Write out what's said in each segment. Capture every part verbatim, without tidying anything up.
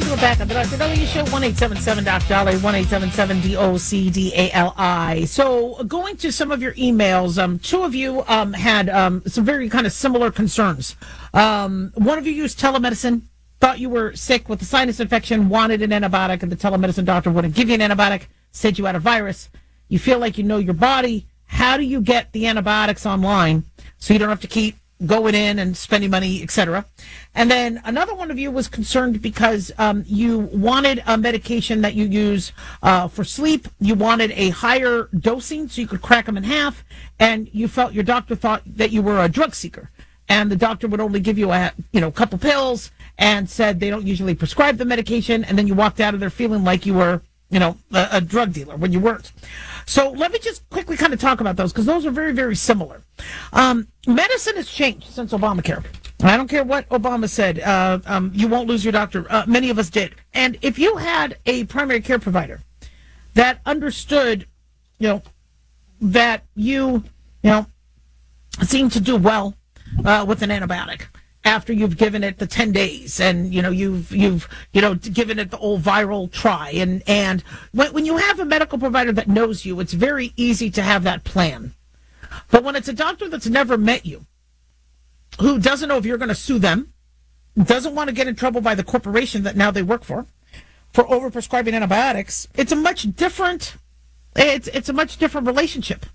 We're back on the Doctor W Show, one eight seven seven Doc Dolly, one eight seven seven D O C D A L I. So going to some of your emails, um, two of you um, had um, some very kind of similar concerns. Um, one of you used telemedicine, thought you were sick with a sinus infection, wanted an antibiotic, and the telemedicine doctor wouldn't give you an antibiotic, said you had a virus. You feel like you know your body. How do you get the antibiotics online so you don't have to keep going in and spending money, et cetera? And then another one of you was concerned because um, you wanted a medication that you use uh, for sleep. You wanted a higher dosing so you could crack them in half, and you felt your doctor thought that you were a drug seeker, and the doctor would only give you a you know couple pills and said they don't usually prescribe the medication, and then you walked out of there feeling like you were you know a, a drug dealer when you weren't. So let me just quickly kind of talk about those because those are very, very similar. Um, medicine has changed since Obamacare. I don't care what Obama said. Uh, um, you won't lose your doctor. Uh, many of us did. And if you had a primary care provider that understood, you know, that you, you know, seem to do well uh, with an antibiotic after you've given it the ten days and, you know, you've, you've, you know, given it the old viral try. And, and when, when you have a medical provider that knows you, it's very easy to have that plan. But when it's a doctor that's never met you, who doesn't know if you're going to sue them, doesn't want to get in trouble by the corporation that now they work for, for overprescribing antibiotics, it's a much different, it's, it's a much different relationship.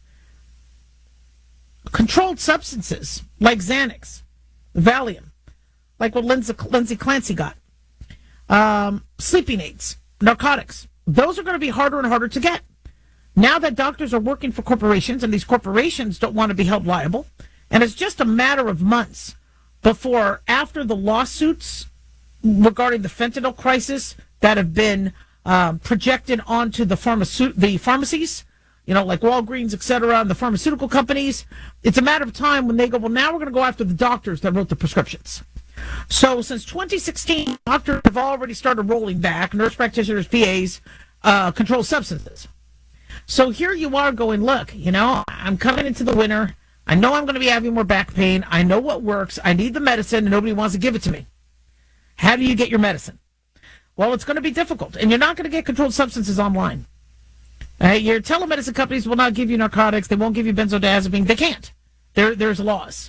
Controlled substances like Xanax, Valium, like what Lindsay, Lindsay Clancy got, um, sleeping aids, narcotics, those are going to be harder and harder to get. Now that doctors are working for corporations, and these corporations don't want to be held liable, and it's just a matter of months before, after the lawsuits regarding the fentanyl crisis that have been um, projected onto the, pharmaceut- the pharmacies, you know, like Walgreens, et cetera, and the pharmaceutical companies, it's a matter of time when they go, well, now we're going to go after the doctors that wrote the prescriptions. So since twenty sixteen, doctors have already started rolling back, nurse practitioners, P As, uh, controlled substances. So here you are going, look, you know, I'm coming into the winter. I know I'm going to be having more back pain. I know what works. I need the medicine, and nobody wants to give it to me. How do you get your medicine? Well, it's going to be difficult, and you're not going to get controlled substances online. Uh, your telemedicine companies will not give you narcotics. They won't give you benzodiazepine. They can't. There, there's laws.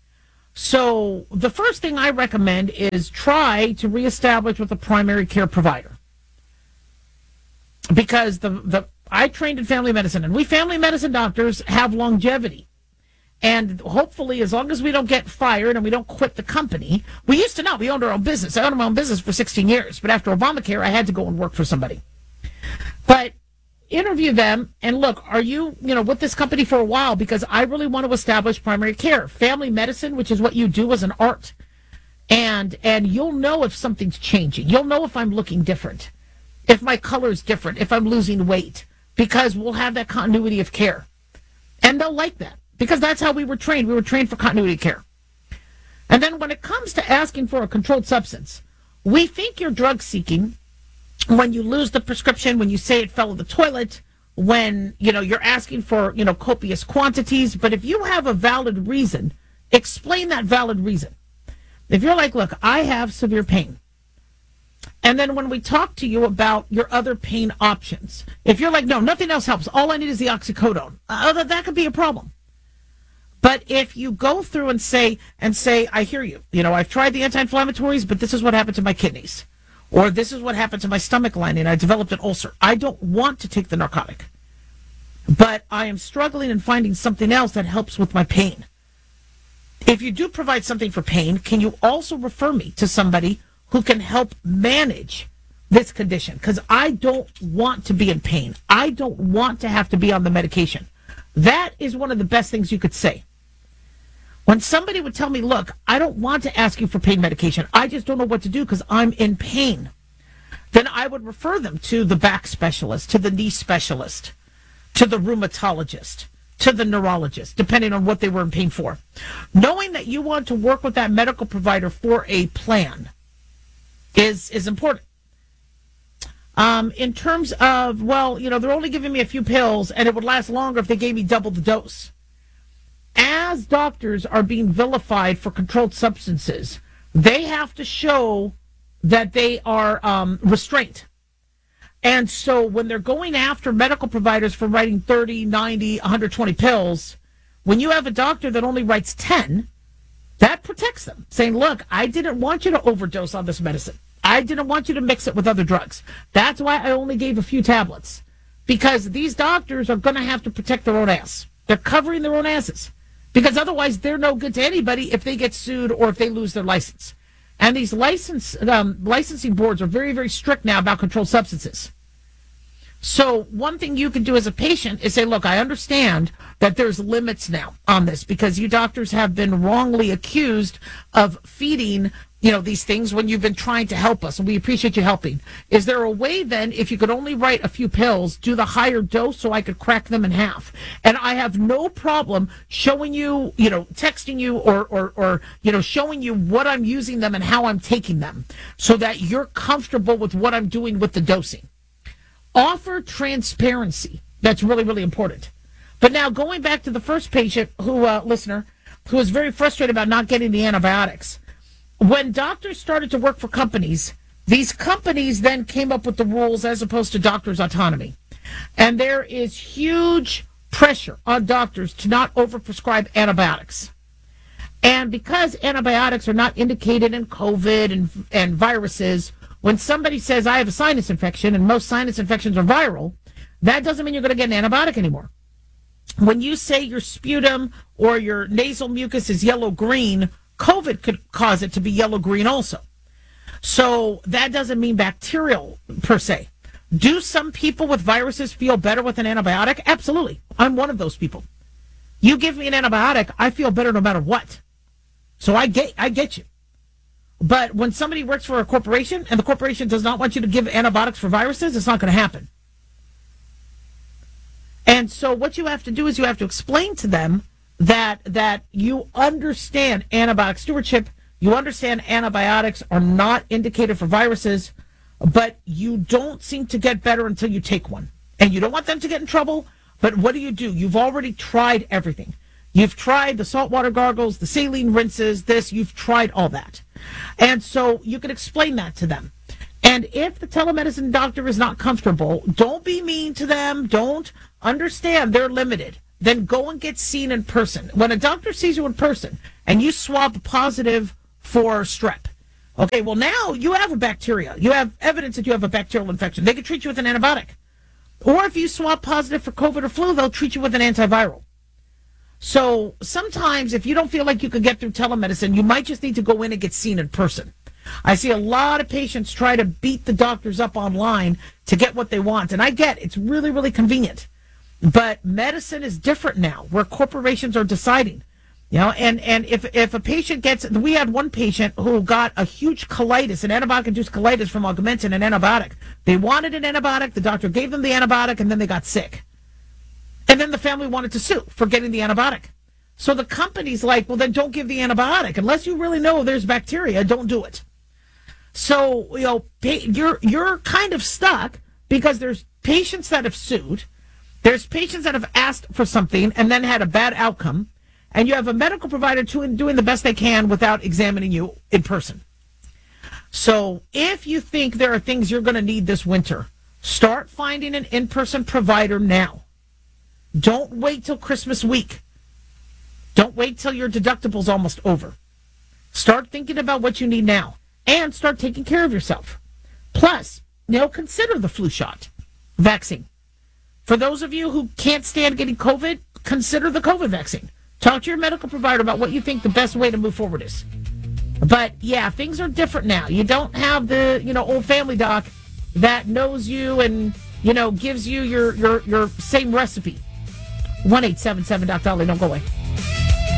So the first thing I recommend is try to reestablish with a primary care provider. Because the, the I trained in family medicine, and we family medicine doctors have longevity. And hopefully, as long as we don't get fired and we don't quit the company, we used to not. We owned our own business. I owned my own business for sixteen years. But after Obamacare, I had to go and work for somebody. But interview them and look, are you, you know, with this company for a while? Because I really want to establish primary care. Family medicine, which is what you do, as an art. And and you'll know if something's changing. You'll know if I'm looking different, if my color's different, if I'm losing weight, because we'll have that continuity of care. And they'll like that, because that's how we were trained. We were trained for continuity of care. And then when it comes to asking for a controlled substance, we think you're drug seeking when you lose the prescription, when you say it fell in the toilet, when, you know, you're asking for, you know, copious quantities. But if you have a valid reason, explain that valid reason. If you're like, look, I have severe pain. And then when we talk to you about your other pain options, if you're like, no, nothing else helps, all I need is the oxycodone, uh, that, that could be a problem. But if you go through and say, and say, I hear you, you know, I've tried the anti-inflammatories, but this is what happened to my kidneys. Or this is what happened to my stomach lining. I developed an ulcer. I don't want to take the narcotic, but I am struggling and finding something else that helps with my pain. If you do provide something for pain, can you also refer me to somebody who can help manage this condition? Because I don't want to be in pain. I don't want to have to be on the medication. That is one of the best things you could say. When somebody would tell me, look, I don't want to ask you for pain medication, I just don't know what to do because I'm in pain, then I would refer them to the back specialist, to the knee specialist, to the rheumatologist, to the neurologist, depending on what they were in pain for. Knowing that you want to work with that medical provider for a plan is, is important. Um, in terms of, well, you know, they're only giving me a few pills and it would last longer if they gave me double the dose. As doctors are being vilified for controlled substances, they have to show that they are um, restrained. And so when they're going after medical providers for writing thirty, ninety, one hundred twenty pills, when you have a doctor that only writes ten, that protects them, saying, look, I didn't want you to overdose on this medicine. I didn't want you to mix it with other drugs. That's why I only gave a few tablets, because these doctors are going to have to protect their own ass. They're covering their own asses, because otherwise they're no good to anybody if they get sued or if they lose their license. And these license um, licensing boards are very, very strict now about controlled substances. So one thing you can do as a patient is say, look, I understand that there's limits now on this because you doctors have been wrongly accused of feeding, you know, these things when you've been trying to help us, and we appreciate you helping. Is there a way then, if you could only write a few pills, do the higher dose so I could crack them in half? And I have no problem showing you, you know, texting you or, or, or, you know, showing you what I'm using them and how I'm taking them so that you're comfortable with what I'm doing with the dosing. Offer transparency. That's really, really important. But now going back to the first patient who, uh, listener, who was very frustrated about not getting the antibiotics. When doctors started to work for companies, these companies then came up with the rules as opposed to doctors' autonomy. And there is huge pressure on doctors to not overprescribe antibiotics. And because antibiotics are not indicated in COVID and, and viruses, when somebody says, I have a sinus infection, and most sinus infections are viral, that doesn't mean you're going to get an antibiotic anymore. When you say your sputum or your nasal mucus is yellow-green, COVID could cause it to be yellow-green also. So that doesn't mean bacterial per se. Do some people with viruses feel better with an antibiotic? Absolutely. I'm one of those people. You give me an antibiotic, I feel better no matter what. So I get, I get you. But when somebody works for a corporation and the corporation does not want you to give antibiotics for viruses, it's not going to happen. And so what you have to do is you have to explain to them that that you understand antibiotic stewardship, you understand antibiotics are not indicated for viruses, but you don't seem to get better until you take one. And you don't want them to get in trouble, but what do you do? You've already tried everything. You've tried the saltwater gargles, the saline rinses, this, you've tried all that. And so you can explain that to them. And if the telemedicine doctor is not comfortable, don't be mean to them. Don't understand they're limited. Then go and get seen in person. When a doctor sees you in person and you swab positive for strep, okay, well, now you have a bacteria. You have evidence that you have a bacterial infection. They can treat you with an antibiotic. Or if you swab positive for COVID or flu, they'll treat you with an antiviral. So sometimes if you don't feel like you could get through telemedicine, you might just need to go in and get seen in person. I see a lot of patients try to beat the doctors up online to get what they want. And I get it. It's really, really convenient. But medicine is different now, where corporations are deciding. You know, and, and if, if a patient gets, we had one patient who got a huge colitis, an antibiotic-induced colitis from Augmentin, an antibiotic. They wanted an antibiotic, the doctor gave them the antibiotic, and then they got sick. And then the family wanted to sue for getting the antibiotic. So the company's like, well, then don't give the antibiotic. Unless you really know there's bacteria, don't do it. So, you know, you're, you're kind of stuck because there's patients that have sued. There's patients that have asked for something and then had a bad outcome. And you have a medical provider doing the best they can without examining you in person. So if you think there are things you're going to need this winter, start finding an in-person provider now. Don't wait till Christmas week. Don't wait till your deductible's almost over. Start thinking about what you need now and start taking care of yourself. Plus, you know, consider the flu shot vaccine. For those of you who can't stand getting COVID, consider the COVID vaccine. Talk to your medical provider about what you think the best way to move forward is. But yeah, things are different now. You don't have the, you know, old family doc that knows you and, you know, gives you your your, your same recipe. one eight seven seven Doc Dolly. Don't go away.